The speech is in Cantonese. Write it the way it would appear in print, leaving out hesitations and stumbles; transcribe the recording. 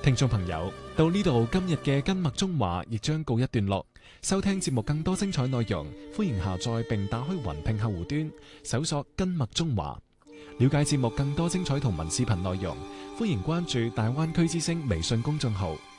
聽眾朋友，到呢度今日嘅跟麥中華亦將告一段落。收聽節目更多精彩內容，歡迎下載並打開雲聽客戶端，搜索跟麥中華。了解節目更多精彩同文視頻內容，歡迎關注大灣區之聲微信公眾號。